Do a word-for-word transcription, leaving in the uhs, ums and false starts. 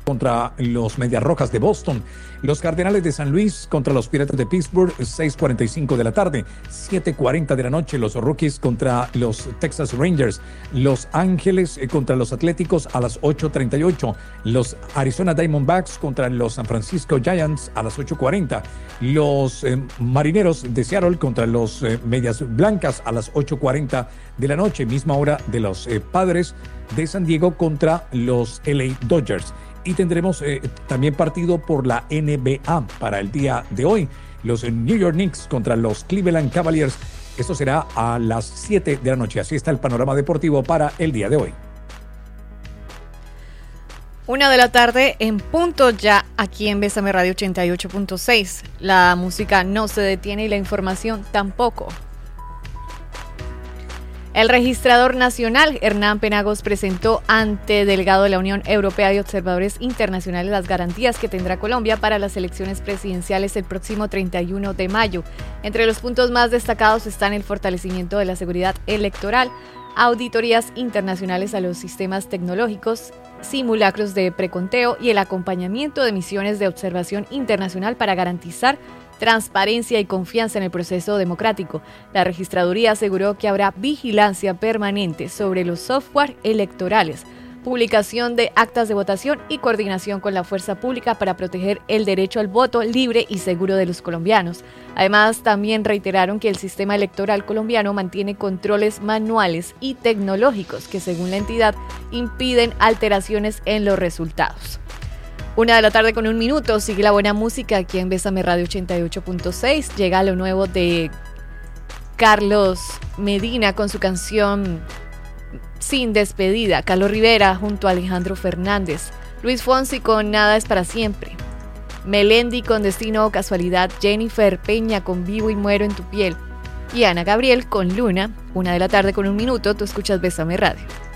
contra los Medias Rojas de Boston. Los Cardenales de San Luis contra los Piratas de Pittsburgh, seis cuarenta y cinco de la tarde. siete cuarenta de la noche, los Rockies contra los Texas Rangers. Los Ángeles contra los Atléticos a las ocho treinta y ocho. Los Arizona Diamondbacks contra los San Francisco Giants a las ocho cuarenta. Los eh, Marineros de Seattle contra los eh, Medias Blancas a las ocho cuarenta de la noche. Misma hora de los eh, Padres de San Diego contra los L A Dodgers. Y tendremos eh, también partido por la N B A para el día de hoy. Los New York Knicks contra los Cleveland Cavaliers. Esto será a las siete de la noche. Así está el panorama deportivo para el día de hoy. Una de la tarde en punto ya aquí en Bésame Radio ochenta y ocho punto seis. La música no se detiene y la información tampoco. El registrador nacional, Hernán Penagos, presentó ante delegado de la Unión Europea y observadores internacionales las garantías que tendrá Colombia para las elecciones presidenciales el próximo treinta y uno de mayo. Entre los puntos más destacados están el fortalecimiento de la seguridad electoral, auditorías internacionales a los sistemas tecnológicos, simulacros de preconteo y el acompañamiento de misiones de observación internacional para garantizar transparencia y confianza en el proceso democrático. La registraduría aseguró que habrá vigilancia permanente sobre los software electorales, publicación de actas de votación y coordinación con la fuerza pública para proteger el derecho al voto libre y seguro de los colombianos. Además, también reiteraron que el sistema electoral colombiano mantiene controles manuales y tecnológicos que, según la entidad, impiden alteraciones en los resultados. Una de la tarde con un minuto, sigue la buena música aquí en Bésame Radio ochenta y ocho punto seis. Llega lo nuevo de Carlos Medina con su canción Sin Despedida. Carlos Rivera junto a Alejandro Fernández. Luis Fonsi con Nada es para siempre. Melendi con Destino o Casualidad. Jennifer Peña con Vivo y Muero en tu piel. Y Ana Gabriel con Luna. Una de la tarde con un minuto, tú escuchas Bésame Radio.